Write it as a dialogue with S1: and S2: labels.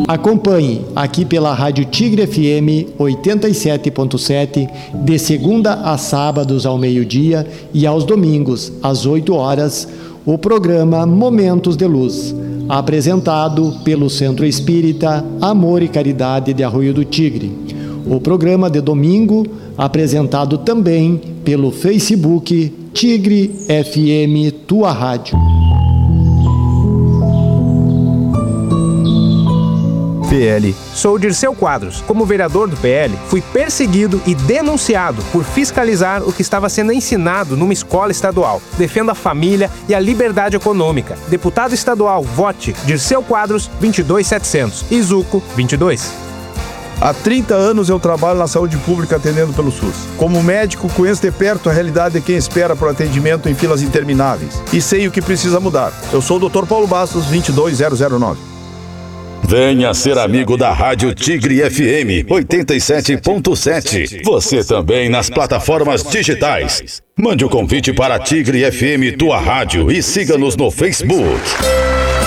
S1: Acompanhe aqui pela Rádio Tigre FM 87.7, de segunda a sábados ao meio-dia e aos domingos às 8 horas, o programa Momentos de Luz, apresentado pelo Centro Espírita Amor e Caridade de Arroio do Tigre. O programa de domingo, apresentado também pelo Facebook Tigre FM Tua Rádio.
S2: PL. Sou Dirceu Quadros. Como vereador do PL, fui perseguido e denunciado por fiscalizar o que estava sendo ensinado numa escola estadual. Defendo a família e a liberdade econômica. Deputado estadual, vote Dirceu Quadros 22700. Izuco 22.
S3: Há 30 anos eu trabalho na saúde pública atendendo pelo SUS. Como médico, conheço de perto a realidade de quem espera por atendimento em filas intermináveis. E sei o que precisa mudar. Eu sou o Dr. Paulo Bastos, 22009.
S4: Venha ser amigo da Rádio Tigre FM 87.7. Você também nas plataformas digitais. Mande o convite para Tigre FM Tua Rádio e siga-nos no Facebook.